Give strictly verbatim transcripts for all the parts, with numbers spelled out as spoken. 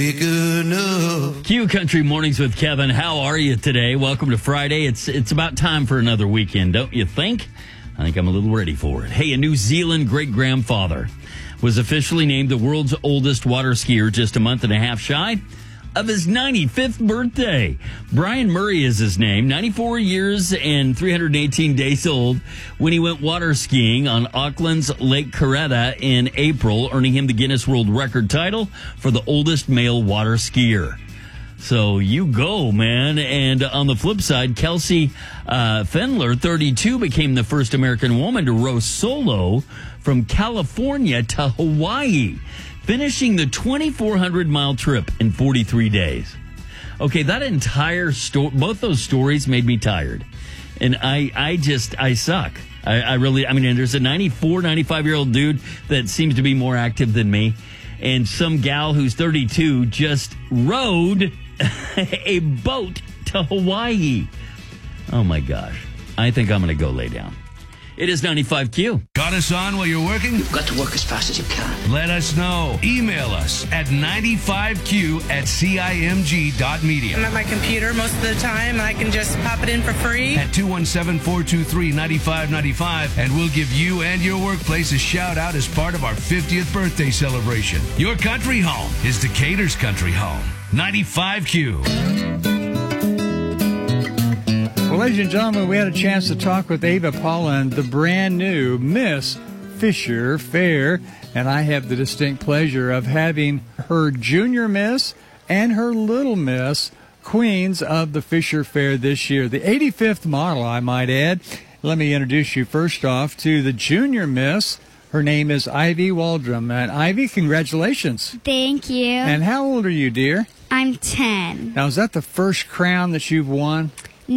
Big enough. Q Country Mornings with Kevin. How are you today? Welcome to Friday. It's it's about time for another weekend, don't you think? I think I'm a little ready for it. Hey, a New Zealand great-grandfather was officially named the world's oldest water skier just a month and a half shy of his ninety-fifth birthday. Brian Murray is his name, ninety-four years and three hundred eighteen days old when he went water skiing on Auckland's Lake Karetta in April, earning him the Guinness World Record title for the oldest male water skier. So you go, man. And on the flip side, Kelsey uh, Fendler, thirty-two, became the first American woman to row solo from California to Hawaii, finishing the twenty-four hundred mile trip in forty-three days. Okay, that entire story, both those stories made me tired. And I, I just, I suck. I, I really, I mean, there's a ninety-four, ninety-five-year-old dude that seems to be more active than me. And some gal who's thirty-two just rowed a boat to Hawaii. Oh, my gosh. I think I'm going to go lay down. It is ninety-five Q. Got us on while you're working? You've got to work as fast as you can. Let us know. Email us at ninety-five Q at cimg dot media. I'm at my computer most of the time, and I can just pop it in for free. At two one seven, four two three, nine five nine five, and we'll give you and your workplace a shout out as part of our fiftieth birthday celebration. Your country home is Decatur's country home. ninety-five Q. Well, ladies and gentlemen, we had a chance to talk with Ava Polland, the brand new Miss Fisher Fair, and I have the distinct pleasure of having her junior miss and her little miss queens of the Fisher Fair this year. The eighty-fifth model, I might add. Let me introduce you first off to the junior miss. Her name is Ivy Waldrum. And Ivy, congratulations. Thank you. And how old are you, dear? I'm ten. Now, is that the first crown that you've won?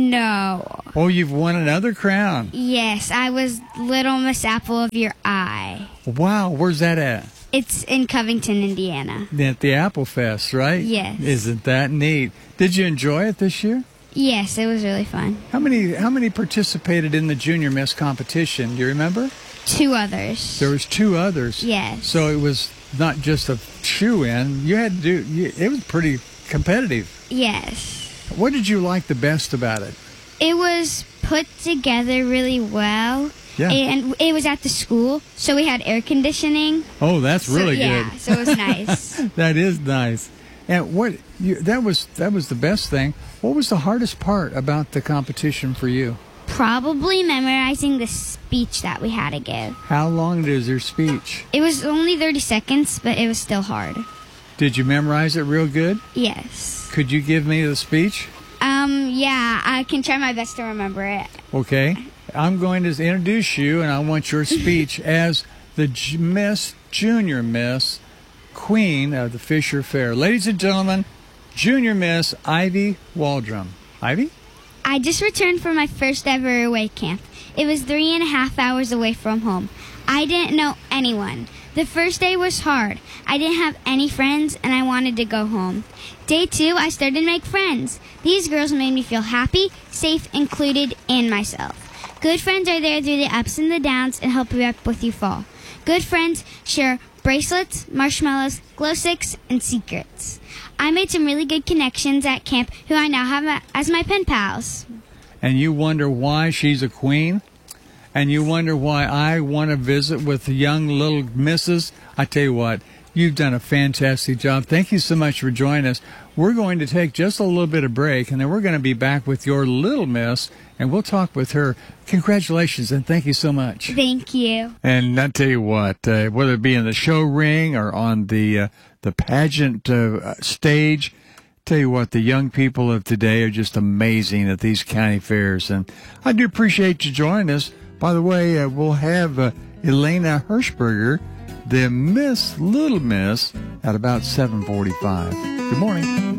No. Oh, you've won another crown. Yes, I was Little Miss Apple of Your Eye. Wow, where's that at? It's in Covington, Indiana. At the Apple Fest, right? Yes. Isn't that neat? Did you enjoy it this year? Yes, it was really fun. How many how many participated in the Junior Miss competition? Do you remember? Two others. There was two others. Yes. So it was not just a shoe-in. You had to do. You, it was pretty competitive. Yes. What did you like the best about it? It was put together really well. Yeah. And it was at the school, so we had air conditioning. Oh, that's So, really yeah, good. so it was nice. That is nice. And what you, that was that was the best thing. What was the hardest part about the competition for you? Probably memorizing the speech that we had to give. How long is your speech? It was only thirty seconds, but it was still hard. Did you memorize it real good? Yes. Could you give me the speech? Um, yeah, I can try my best to remember it. Okay. I'm going to introduce you, and I want your speech as the J- Miss, Junior Miss, Queen of the Fisher Fair. Ladies and gentlemen, Junior Miss Ivy Waldrum. Ivy? I just returned from my first ever away camp. It was three and a half hours away from home. I didn't know anyone. The first day was hard. I didn't have any friends, and I wanted to go home. Day two, I started to make friends. These girls made me feel happy, safe, included, and myself. Good friends are there through the ups and the downs and help you up with you fall. Good friends share bracelets, marshmallows, glow sticks, and secrets. I made some really good connections at camp who I now have as my pen pals. And you wonder why she's a queen? And you wonder why I want to visit with the young little misses? I tell you what, you've done a fantastic job. Thank you so much for joining us. We're going to take just a little bit of break, and then we're going to be back with your little miss, and we'll talk with her. Congratulations, and thank you so much. Thank you. And I tell you what, uh, whether it be in the show ring or on the uh, the pageant uh, stage, tell you what, the young people of today are just amazing at these county fairs. And I do appreciate you joining us. By the way, uh, we'll have uh, Elena Hirschberger, the Miss Little Miss, at about seven forty-five. Good morning.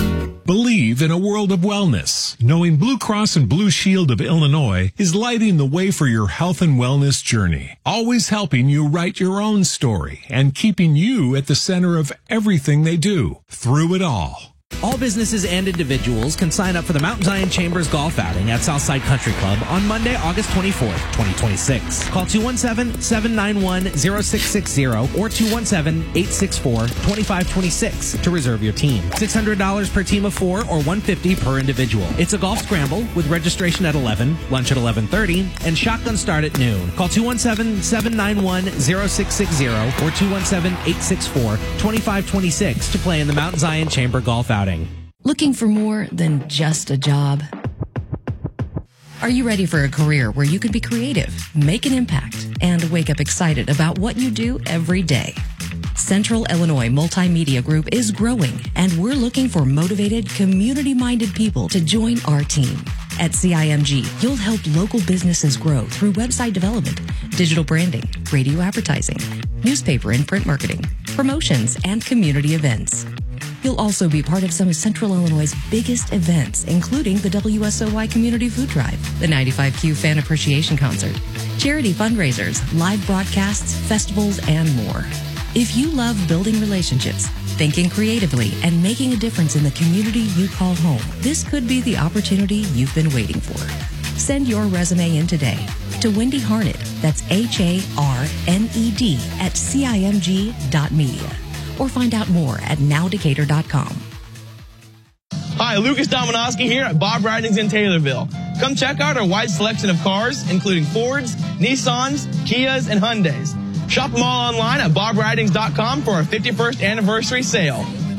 Believe in a world of wellness. Knowing Blue Cross and Blue Shield of Illinois is lighting the way for your health and wellness journey, always helping you write your own story and keeping you at the center of everything they do through it all. All businesses and individuals can sign up for the Mount Zion Chambers Golf Outing at Southside Country Club on Monday, August twenty-fourth, twenty twenty-six. Call two one seven, seven nine one, zero six six zero or two one seven, eight six four, two five two six to reserve your team. six hundred dollars per team of four or one hundred fifty dollars per individual. It's a golf scramble with registration at eleven, lunch at eleven thirty, and shotgun start at noon. Call two one seven, seven nine one, zero six six zero or two one seven, eight six four, two five two six to play in the Mount Zion Chamber Golf Outing. Looking for more than just a job? Are you ready for a career where you can be creative, make an impact, and wake up excited about what you do every day? Central Illinois Multimedia Group is growing, and we're looking for motivated, community-minded people to join our team. At C I M G, you'll help local businesses grow through website development, digital branding, radio advertising, newspaper and print marketing, promotions, and community events. You'll also be part of some of Central Illinois' biggest events, including the W S O Y Community Food Drive, the ninety-five Q Fan Appreciation Concert, charity fundraisers, live broadcasts, festivals, and more. If you love building relationships, thinking creatively, and making a difference in the community you call home, this could be the opportunity you've been waiting for. Send your resume in today to Wendy Harned, that's H A R N E D, at C I M G dot media. Or find out more at now decatur dot com. Hi, Lucas Dominowski here at Bob Ridings in Taylorville. Come check out our wide selection of cars, including Fords, Nissans, Kias, and Hyundais. Shop them all online at bob ridings dot com for our fifty-first anniversary sale.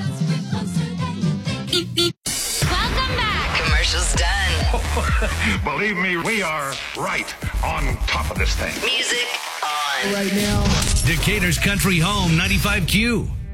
Welcome back. Commercial's done. Believe me, we are right on top of this thing. Music on. Right now. Decatur's Country Home, ninety-five Q.